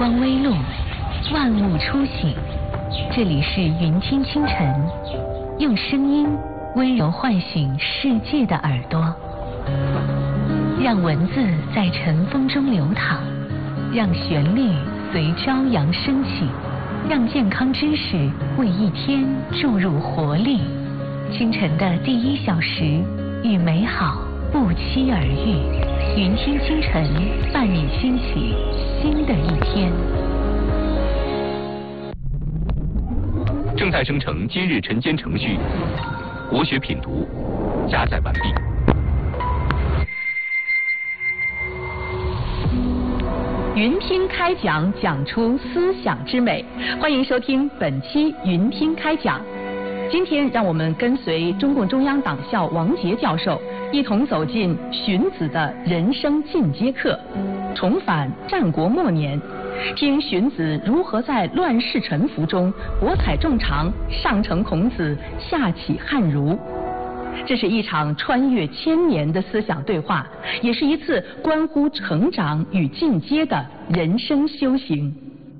光微露，万物初醒。这里是云听清晨，用声音温柔唤醒世界的耳朵，让文字在晨风中流淌，让旋律随朝阳升起，让健康知识为一天注入活力。清晨的第1小时，与美好不期而遇。云听清晨，伴你兴起新的一天。 正在生成今日晨间程序，国学品读加载完毕。 云听开讲，讲出思想之美。欢迎收听本期云听开讲。今天让我们跟随中共中央党校王杰教授，一同走进荀子的人生进阶课，重返战国末年，听荀子如何在乱世沉浮中博采众长，上承孔子，下启汉儒。这是一场穿越千年的思想对话，也是一次关乎成长与进阶的人生修行。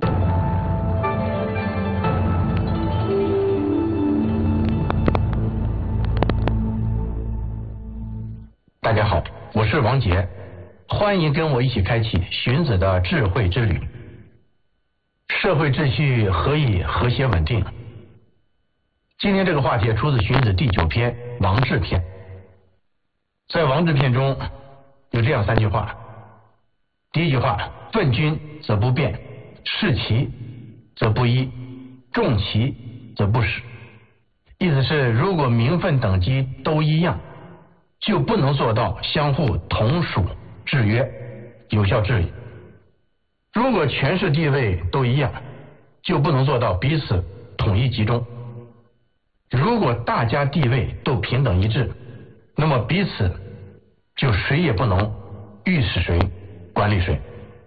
大家好，我是王杰，欢迎跟我一起开启荀子的智慧之旅。社会秩序何以和谐稳定？今天这个话题出自荀子第9篇王制篇。在王制篇中有这样3句话。第一句话，愤君则不变，士齐则不一，众齐则不使。意思是，如果名分等级都一样，就不能做到相互同属制约，有效治理。如果权势地位都一样，就不能做到彼此统一集中。如果大家地位都平等一致，那么彼此就谁也不能御使谁，管理谁。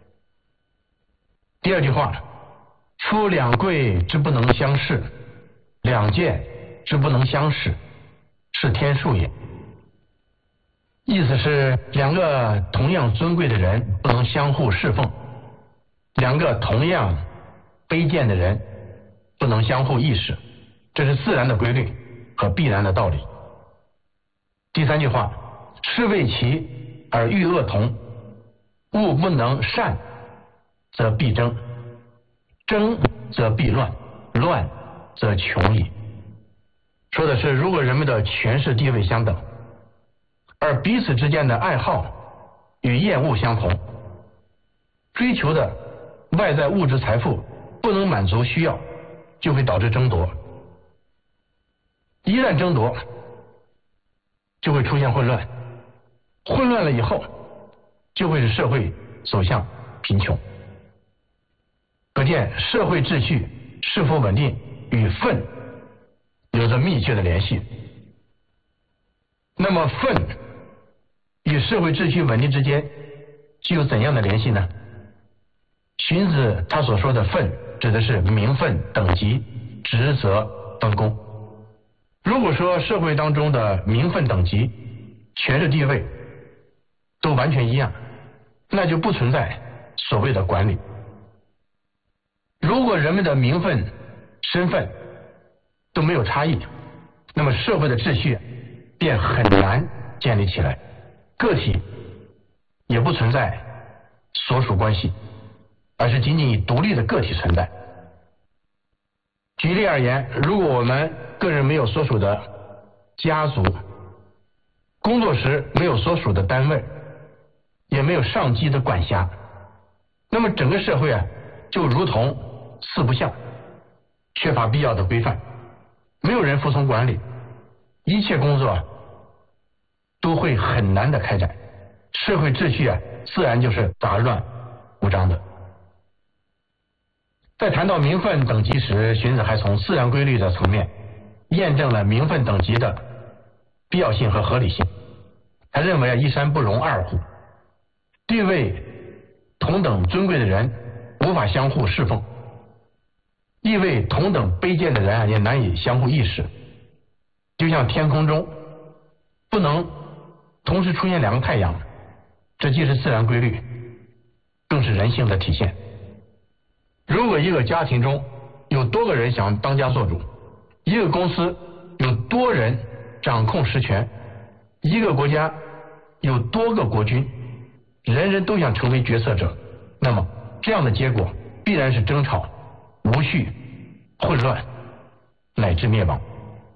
第二句话，夫两贵之不能相视，两贱之不能相使，是天数也。意思是，两个同样尊贵的人不能相互侍奉，两个同样卑贱的人不能相互意识，这是自然的规律和必然的道理。第3句话，士为齐而欲恶同，物不能善则必争，争则必乱，乱则穷矣。说的是，如果人们的权势地位相等，而彼此之间的爱好与厌恶相同，追求的外在物质财富不能满足需要，就会导致争夺。一旦争夺，就会出现混乱，混乱了以后，就会使社会走向贫穷。可见社会秩序是否稳定与愤有着密切的联系。那么愤与社会秩序稳定之间具有怎样的联系呢？荀子他所说的愤指的是名分等级、职责分工。如果说社会当中的名分等级、权势地位都完全一样，那就不存在所谓的管理。如果人们的名分、身份都没有差异，那么社会的秩序便很难建立起来，个体也不存在所属关系，而是仅仅以独立的个体存在。举例而言，如果我们个人没有所属的家族，工作时没有所属的单位，也没有上级的管辖，那么整个社会就如同四不像，缺乏必要的规范，没有人服从管理，一切工作都会很难的开展，社会秩序自然就是杂乱无章的。在谈到名分等级时，荀子还从自然规律的层面验证了名分等级的必要性和合理性。他认为一山不容二虎，地位同等尊贵的人无法相互侍奉，地位同等卑贱的人也难以相互意识。就像天空中不能同时出现2个太阳，这既是自然规律，更是人性的体现。 如果一个家庭中有多个人想当家做主，一个公司有多人掌控实权，一个国家有多个国君，人人都想成为决策者，那么这样的结果必然是争吵、无序、混乱，乃至灭亡。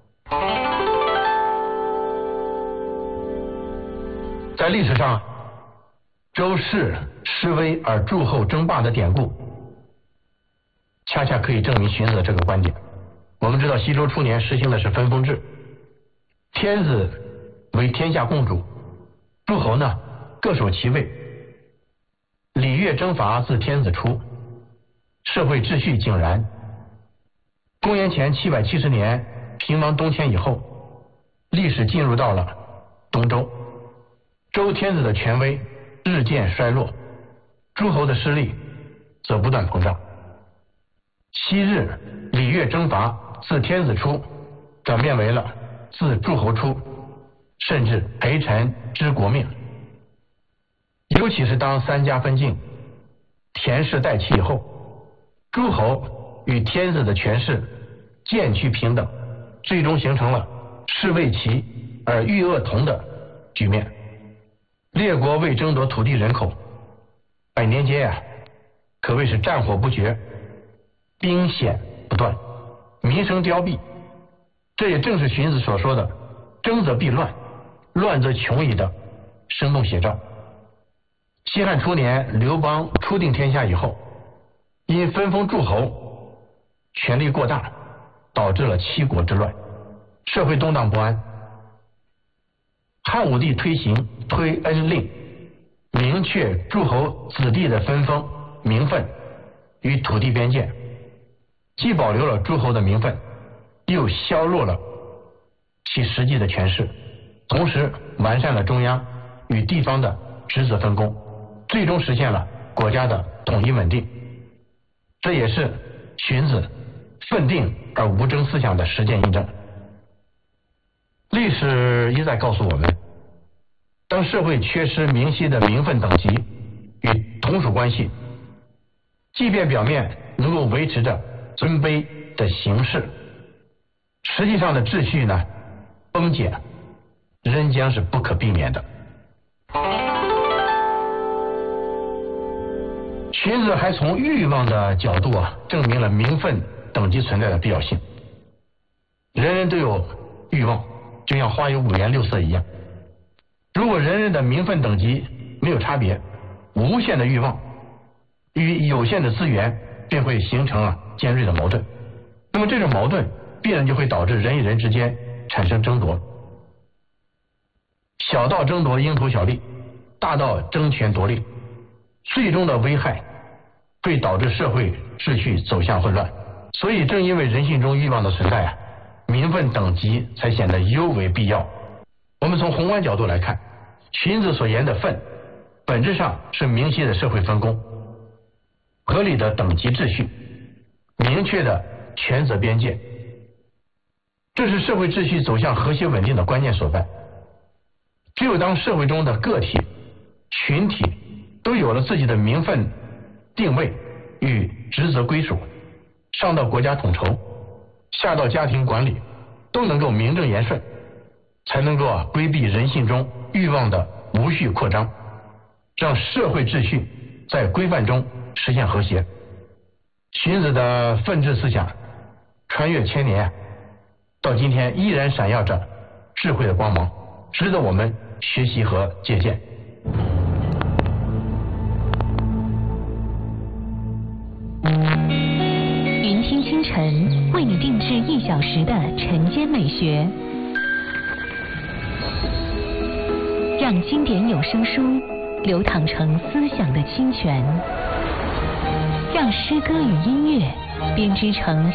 在历史上，周室失威而诸侯争霸的典故，恰恰可以证明荀子的这个观点。我们知道西周初年实行的是分封制，天子为天下共主，诸侯呢各守其位，礼乐征伐自天子出，社会秩序井然。公元前770年平王东迁以后，历史进入到了东周，周天子的权威日渐衰落，诸侯的势力则不断膨胀。昔日礼乐征伐自天子出，转变为了自诸侯出，甚至陪臣知国命。尤其是当三家分晋，田氏代齐以后，诸侯与天子的权势渐趋平等，最终形成了士为齐而欲恶同的局面。列国为争夺土地人口，百年间可谓是战火不绝，兵险不断，民生凋敝。这也正是荀子所说的争则必乱，乱则穷矣的生动写照。西汉初年刘邦初定天下以后，因分封诸侯，权力过大，导致了七国之乱，社会动荡不安。汉武帝推恩令，明确诸侯子弟的分封、名分与土地边界，既保留了诸侯的名分，又削弱了其实际的权势，同时完善了中央与地方的职责分工，最终实现了国家的统一稳定。这也是荀子奋定而无争思想的实践印证。历史一再告诉我们，当社会缺失明晰的名分等级与同属关系，即便表面能够维持着尊卑的形式，实际上的秩序呢崩解，仍将是不可避免的。荀子还从欲望的角度证明了名分等级存在的必要性。人人都有欲望，就像花有五颜六色一样。如果人人的名分等级没有差别，无限的欲望与有限的资源便会形成尖锐的矛盾。那么这种矛盾必然就会导致人与人之间产生争夺，小到争夺蝇头小利，大到争权夺利，最终的危害会导致社会秩序走向混乱。所以正因为人性中欲望的存在名分等级才显得尤为必要。我们从宏观角度来看，荀子所言的分本质上是明晰的社会分工，合理的等级秩序，明确的权责边界，这是社会秩序走向和谐稳定的关键所在。只有当社会中的个体、群体都有了自己的名分定位与职责归属，上到国家统筹，下到家庭管理，都能够名正言顺，才能够规避人性中欲望的无序扩张，让社会秩序在规范中实现和谐。荀子的奋志思想穿越千年，到今天依然闪耀着智慧的光芒，值得我们学习和借鉴。 云听清晨为你定制1小时的晨间美学，让经典有声书流淌成思想的清泉，让诗歌与音乐编织成